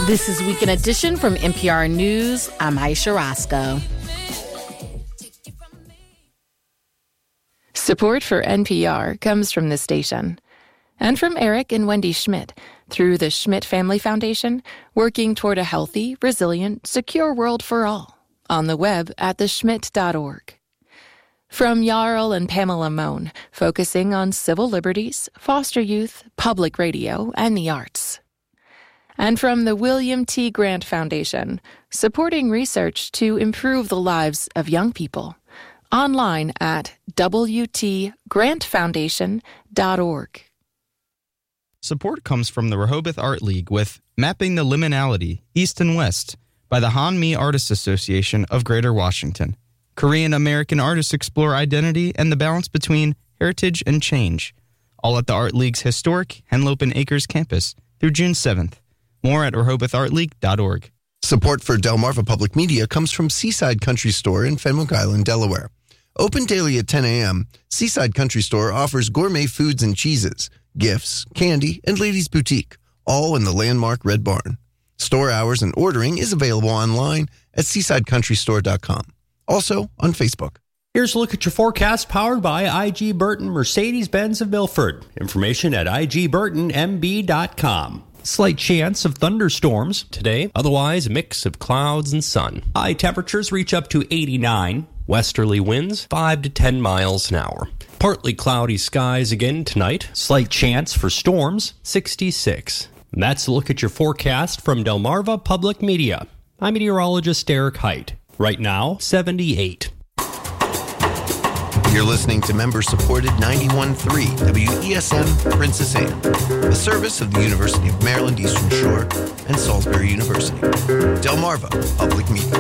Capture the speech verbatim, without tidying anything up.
This is Weekend Edition from N P R News. I'm Aisha Roscoe. Support for N P R comes from this station and from Eric and Wendy Schmidt through the Schmidt Family Foundation, working toward a healthy, resilient, secure world for all. On the web at the schmidt dot org. From Jarl and Pamela Mohn, focusing on civil liberties, foster youth, public radio, and the arts. And from the William T. Grant Foundation, supporting research to improve the lives of young people. Online at w t grant foundation dot org. Support comes from the Rehoboth Art League with Mapping the Liminality, East and West, by the Han-Mi Artists Association of Greater Washington. Korean-American artists explore identity and the balance between heritage and change. All at the Art League's historic Henlopen Acres campus through June seventh. More at rehoboth art league dot org. Support for Delmarva Public Media comes from Seaside Country Store in Fenwick Island, Delaware. Open daily at ten a.m., Seaside Country Store offers gourmet foods and cheeses, gifts, candy, and ladies' boutique, all in the landmark Red Barn. Store hours and ordering is available online at seaside country store dot com. Also on Facebook. Here's a look at your forecast powered by I G Burton Mercedes-Benz of Milford. Information at i g burton m b dot com. Slight chance of thunderstorms today. Otherwise, a mix of clouds and sun. High temperatures reach up to eighty-nine. Westerly winds five to ten miles an hour. Partly cloudy skies again tonight. Slight chance for storms, sixty-six. And that's a look at your forecast from Delmarva Public Media. I'm meteorologist Derek Height. Right now, seventy-eight. You're listening to member-supported ninety-one point three W E S M Princess Anne, a service of the University of Maryland Eastern Shore and Salisbury University. Delmarva Public Media.